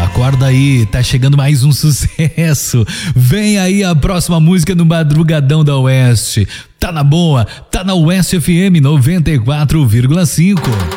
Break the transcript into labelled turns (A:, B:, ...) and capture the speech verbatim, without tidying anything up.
A: acorda aí, tá chegando mais um sucesso. Vem aí a próxima música no Madrugadão da Oeste. Tá na boa, tá na Oeste F M noventa e quatro vírgula cinco.